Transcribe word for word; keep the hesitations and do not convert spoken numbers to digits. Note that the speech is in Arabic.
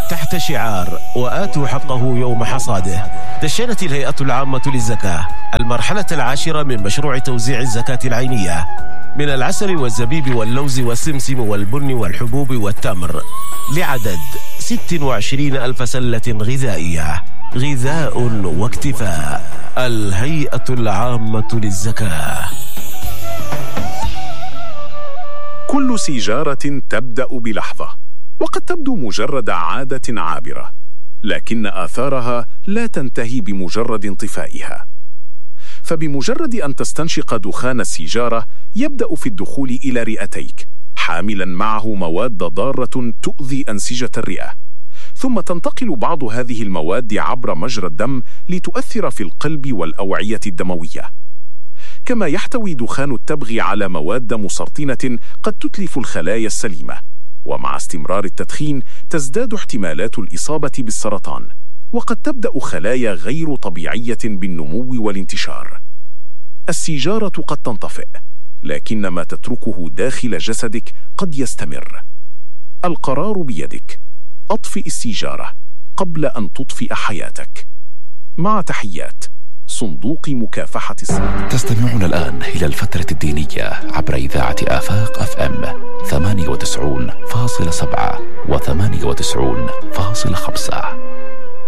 تحت شعار وآتوا حقه يوم حصاده، دشنت الهيئة العامة للزكاة المرحلة العاشرة من مشروع توزيع الزكاة العينية من العسل والزبيب واللوز والسمسم والبن والحبوب والتمر لعدد ستة وعشرين ألف سلة غذائية. غذاء واكتفاء. الهيئة العامة للزكاة. كل سيجارة تبدأ بلحظة، وقد تبدو مجرد عادة عابرة، لكن آثارها لا تنتهي بمجرد انطفائها. فبمجرد أن تستنشق دخان السيجارة يبدأ في الدخول إلى رئتيك حاملا معه مواد ضارة تؤذي أنسجة الرئة، ثم تنتقل بعض هذه المواد عبر مجرى الدم لتؤثر في القلب والأوعية الدموية. كما يحتوي دخان التبغ على مواد مسرطنة قد تتلف الخلايا السليمة، ومع استمرار التدخين تزداد احتمالات الإصابة بالسرطان، وقد تبدأ خلايا غير طبيعية بالنمو والانتشار. السيجارة قد تنطفئ، لكن ما تتركه داخل جسدك قد يستمر. القرار بيدك. أطفئ السيجارة قبل أن تطفئ حياتك. مع تحيات صندوق مكافحة السرطان. تستمعون الآن إلى الفترة الدينية عبر إذاعة آفاق أف أم ثمانية وتسعين فاصلة سبعة و ثمانية وتسعين فاصلة خمسة.